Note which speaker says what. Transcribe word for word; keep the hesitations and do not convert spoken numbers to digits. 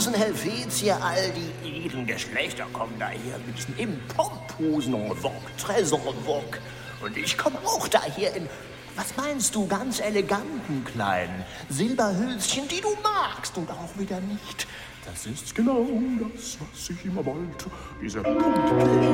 Speaker 1: Hosen Helvetia, all die edlen Geschlechter kommen daher mit diesen im Pomphosen Rock, Tresorrock. Und ich komme auch daher in, was meinst du, ganz eleganten kleinen Silberhülschen, die du magst und auch wieder nicht.
Speaker 2: Das ist genau das, was ich immer wollte. Diese Punkt.